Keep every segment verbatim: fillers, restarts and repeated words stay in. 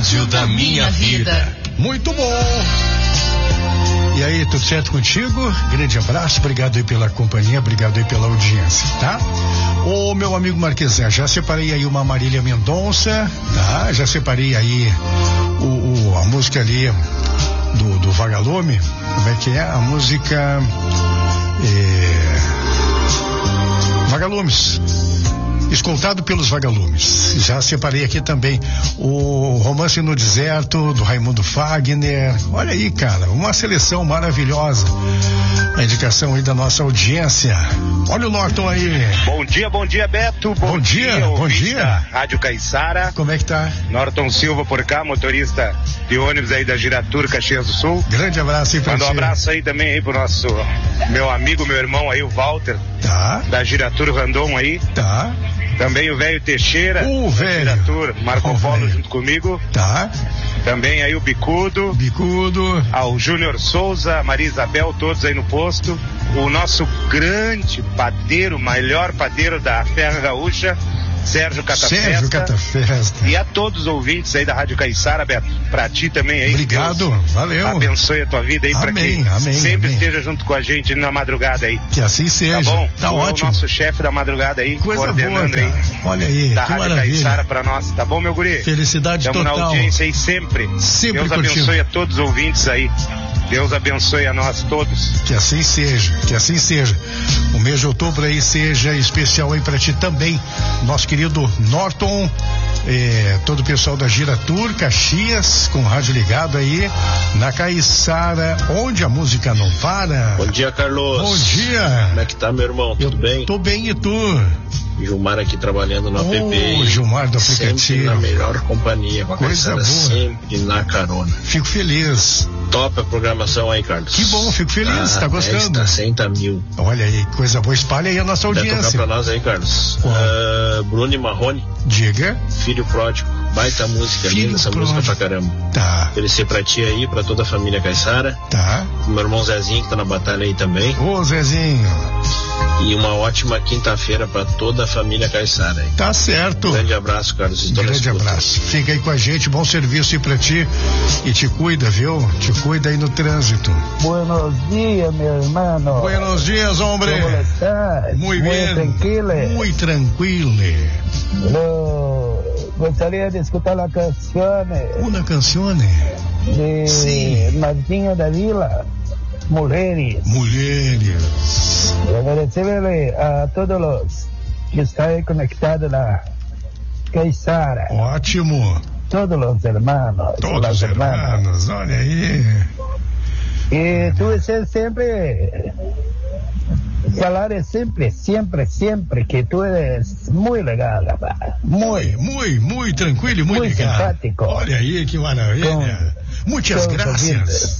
rádio da minha vida. Muito bom. E aí, tudo certo contigo? Grande abraço, obrigado aí pela companhia, obrigado aí pela audiência, tá? Ô, meu amigo Marquesan, já separei aí uma Marília Mendonça, tá? Já separei aí o, o, a música ali do, do Vagalume, como é que é? A música é, Vagalumes. Escoltado pelos Vagalumes. Já separei aqui também o Romance no Deserto, do Raimundo Fagner. Olha aí, cara, uma seleção maravilhosa. A indicação aí da nossa audiência. Olha o Norton aí. Bom dia, bom dia, Beto. Bom, bom dia, dia bom dia. Rádio Caiçara. Como é que tá? Norton Silva por cá, motorista de ônibus aí da Giratur, Caxias do Sul. Grande abraço aí pra Manda um você. abraço aí também aí pro nosso, meu amigo, meu irmão aí, o Walter. Tá. Da Giratur Randon aí. Tá. Também o velho Teixeira. O velho. Giratur, Marco o Polo velho. junto comigo. Tá. Também aí o Bicudo. Bicudo. Ao Júnior Souza, Maria Isabel, todos aí no posto. O nosso grande padeiro, melhor padeiro da Terra Gaúcha, Sérgio Catafesta. Sérgio Catafesta. E a todos os ouvintes aí da Rádio Caiçara, Beto, pra ti também aí. Obrigado, Deus valeu. Abençoe a tua vida aí, amém, pra que amém, sempre amém. esteja junto com a gente na madrugada aí. Que assim seja. Tá bom? Tá tu ótimo. É o nosso chefe da madrugada aí, coisa coordenando boa, aí. Olha aí, da que Rádio maravilha. Caiçara pra nós, tá bom, meu guri? Felicidade Tamo total. na audiência aí sempre. Sempre Deus curtindo. abençoe a todos os ouvintes aí. Deus abençoe a nós todos. Que assim seja, que assim seja. O mês de outubro aí seja especial aí pra ti também, nosso querido Norton, eh, todo o pessoal da Giratur, Caxias, com o rádio ligado aí, na Caiçara, onde a música não para. Bom dia, Carlos. Bom dia. Como é que tá, meu irmão? Tudo Eu bem? Tô bem, e tu? Gilmar aqui trabalhando no oh, app. Gilmar do sempre aplicativo. na melhor companhia. Coisa boa. Sempre na carona. Fico feliz. Top a programação aí, Carlos. Que bom, fico feliz, tá, tá gostando? Tá sessenta mil. Olha aí, coisa boa, espalha aí a nossa audiência. Vai tocar pra nós aí, Carlos. Uh, Bruno e Marrone. Diga. Filho Pródigo. Baita música, Filho linda essa pródigo. música pra caramba. Tá. Oferecer pra ti aí, pra toda a família Caiçara. Tá. O meu irmão Zezinho que tá na batalha aí também. Ô, Zezinho. E uma ótima quinta-feira pra toda a família Caiçara aí. Tá certo. Grande abraço, Carlos. Estou Grande abraço. Fica aí com a gente, bom serviço aí pra ti. E te cuida, viu? Te cuida aí no trânsito. Buenos dias, meu irmão. Buenos dias, hombre. Como estás? Muy Muy bien. tranquilo. Muy tranquilo. Lo... Gostaria de escutar a canção. Una canción. De sí. Martinho da Vila. Mulheres. Mulheres. Agradecerle a todos os que estão conectados na Caiçara. Ótimo. Todos os irmãos. Todos os irmãos, olha aí. E tu é sempre. Falar é sempre, sempre, sempre que tu és muito legal, rapaz. Muito, muito, muito tranquilo e muito, muito legal. simpático. Olha aí que maravilha. Com... Muitas graças.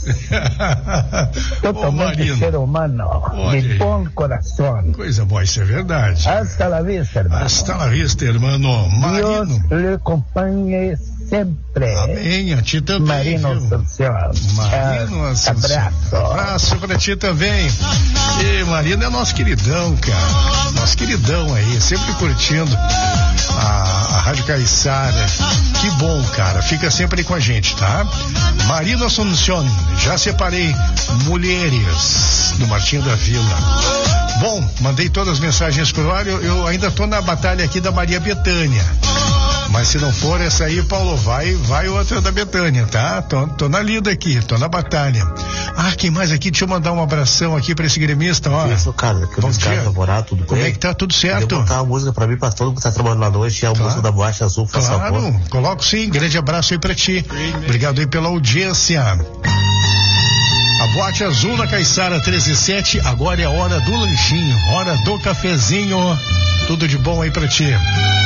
Totalmente oh, ser humano, olha de aí. Bom coração. Coisa boa, isso é verdade. Hasta la vista, irmão. Hasta la vista, irmão. Marino. Deus lhe acompanhe sempre. Amém, a ti também. Marino Assunção. Marino Assunção. Abraço. Abraço pra ti também. E Marino é nosso queridão, cara. Nosso queridão aí, sempre curtindo a, a Rádio Caiçara. Que bom, cara. Fica sempre aí com a gente, tá? Marino Assunção, já separei Mulheres do Martinho da Vila. Bom, mandei todas as mensagens pro ar, eu, eu ainda tô na batalha aqui da Maria Bethânia. Mas se não for essa aí, Paulo, vai, vai outra da Bethânia, tá? Tô, tô na lida aqui, tô na batalha. Ah, quem mais aqui? Deixa eu mandar um abração aqui pra esse gremista, ó. Isso, cara, aqui Bom dia. Namorado, tudo Como bem? é que tá? Tudo certo? Eu vou botar uma música pra mim, pra todo mundo que tá trabalhando na noite, é a claro. música da Boate Azul, faz Claro, favor. coloco sim, grande abraço aí pra ti. Obrigado aí pela audiência. A Boate Azul na Caiçara treze e sete, agora é a hora do lanchinho, hora do cafezinho. Tudo de bom aí pra ti.